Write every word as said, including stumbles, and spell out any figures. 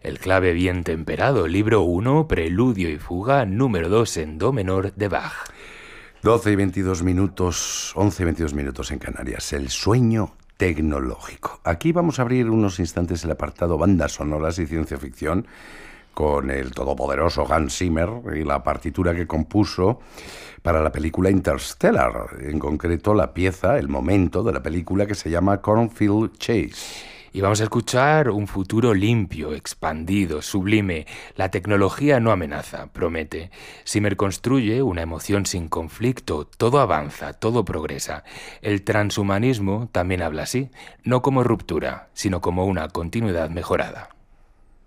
El clave bien temperado, libro uno, Preludio y Fuga, número dos en do menor de Bach. doce y veintidós minutos, once y veintidós minutos en Canarias. El sueño tecnológico. Aquí vamos a abrir unos instantes el apartado bandas sonoras y ciencia ficción con el todopoderoso Hans Zimmer y la partitura que compuso para la película Interstellar, en concreto la pieza, el momento de la película que se llama Cornfield Chase. Y vamos a escuchar un futuro limpio, expandido, sublime. La tecnología no amenaza, promete. Zimmer construye una emoción sin conflicto. Todo avanza, todo progresa. El transhumanismo también habla así, no como ruptura, sino como una continuidad mejorada.